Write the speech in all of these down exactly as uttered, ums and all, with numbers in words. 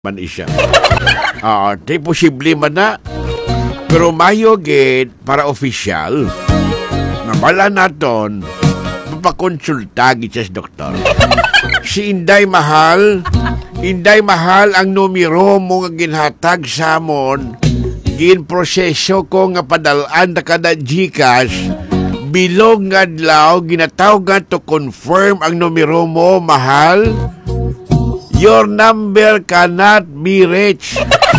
man isya. Ah, di posible man na. Pero mayo gid para official. Namala naton mapakonsulta gid sa doktor. Si Inday Mahal, Inday Mahal ang numero mo nga ginhatag sa amon. Gin proseso ko nga padalaan na kada Gcash. Bilog nga adlaw ginatawag to confirm ang numero mo, Mahal. Your number cannot be reached.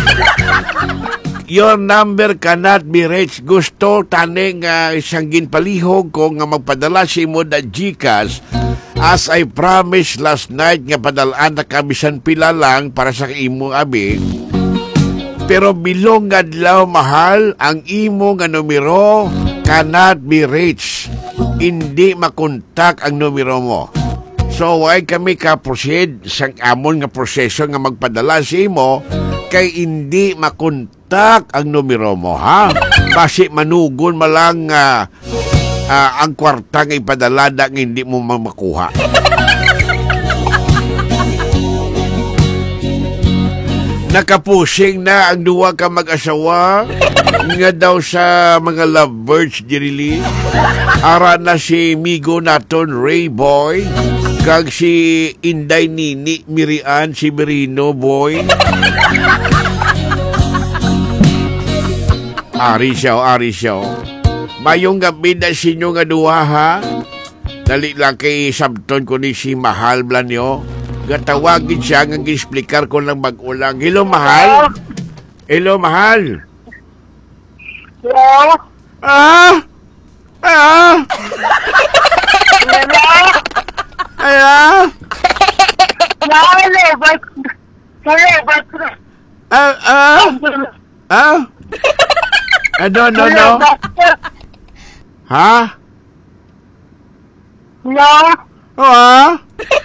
Your number cannot be reached. Gusto tani nga isang ginpalihog ko nga magpadala si mo da Gcash. As I promised last night nga padalaan na kabisan pila lang para sa imo abi. Pero bilong nga adlaw, Mahal, ang imo nga numero cannot be reached. Hindi makontak ang numero mo. So, why kami ka-proceed sa amon nga proseso nga magpadala sa imo kay hindi makontak ang numero mo, ha? Basi manugon malang uh, uh, ang kwarta nga ipadala da nga hindi mo makuha. Nakapusing na ang duwa ka mag-asawa nga daw sa mga lovebirds dirili. Ara na si Migo naton Ray Boy kag si Inday Nini Mirian si Merino Boy. Ari siya, ari siya. Mayong gabi na sinyo nga duwa, ha? Dali lang kay sabton ko ni si Mahal Blanyo. Gatawagin siya nga gi-explicar ko lang mag-ulang. Hello, Mahal? Hello, Mahal? Hello? Ah? Ah? Hello? Ah? Hello, but... Hello, but... Ah? Ah? Ah? Ano, no, no? Ha? Hello? Ah?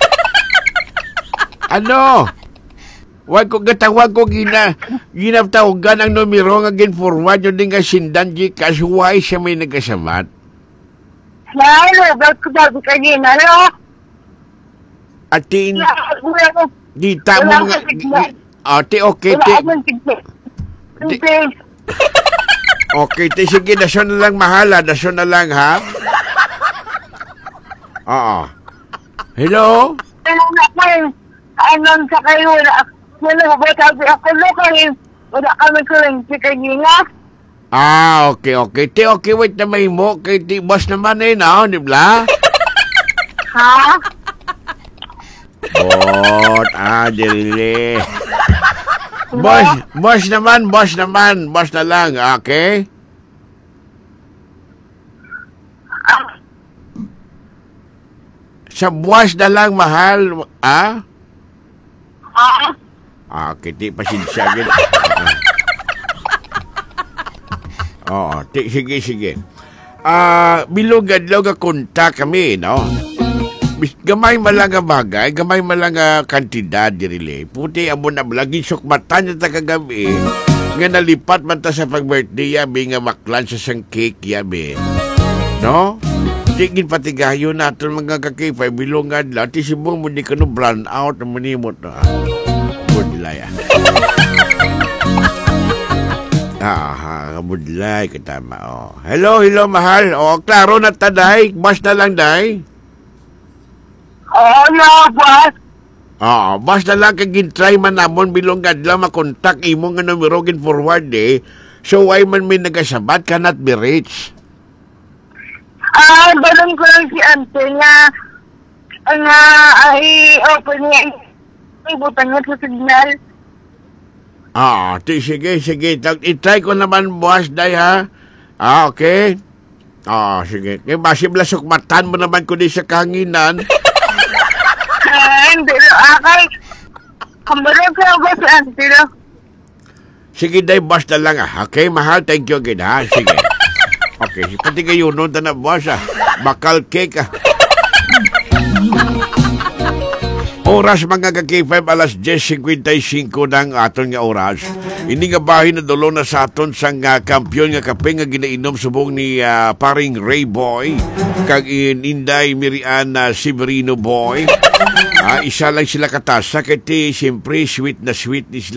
Ano? Wag ko gatawag ko gina ginatawagan ang numero nga gin-forward yun din nga sindan Gcash. Why siya may nagkasamat? Hello, but sabi kanina, hello? Ati, Wala ko. dita mo Wala mga... akong signal. Ate, okay, Wala te. akong signal. Di- Please. Okay, te. Sige, dasyon na lang, Mahala. Dasyon na lang, ha? Oo. Hello? Ano na kayo? Anon sa kayo, wala. Wala ba sabi ako na kayo? Wala kami kurinti kanina. Ah, okay, okay. Te, okay, wait na may mo. Kay ti, boss naman eh, no? Di ba? Ha? Bot, ah, dirili. Boss, boss naman, boss naman. Boss na lang, okay? Sa buwas na lang, Mahal. Ah? Ha? Ah, kiti pasensya gid. Oo, ti sige sige. Ah, bilog adlaw ga kontak kami, no? Bis gamay malang nga bagay, gamay malang nga kantidad dirili. Puti amo na lagi sukmatan ta kagabi. Nga nalipat man ta sa pag-birthday yabi nga maklan sa sang cake yabi. No? Tigin patigayo natin mga kakipay bilong adlaw ti sibong mo di kano brown out na manimot na. Budlay ah. Ah, budlay katama oh. Hello, hello Mahal. Oh, klaro na taday. Bas na lang day. Oo na, boss. Ah, bas na lang kag gin-try man namon bilong adlaw makontak imo nga numero gin forward eh. So why man may nagasabat cannot be reached. Ah, balon ko lang si Ante nga nga ay open niya. Ibutan niya sa signal. Ah, ti sige, sige. Tag- I-try ko naman, boss, day, ha? Ah, okay. Ah, sige. Kaya basi blasok matan mo naman ko di sa kanginan. Ah, hindi na akay. Kambalon ko lang ba si Ante na? Sige, day, boss na lang, ah. Okay, Mahal, thank you again, ha? Sige. Okay, pati kayo nun na, boss, ah. Bakal cake, ah. Oras mga ka-K five, alas ten fifty-five ng aton nga oras. Ini nga bahin na dulo na sa aton sang uh, kampyon nga kape nga ginainom subong ni uh, paring Ray Boy kag in Inday Mirian uh, Severino Boy. Uh, isa lang sila katasa kay ti siyempre sweet na sweet ni sila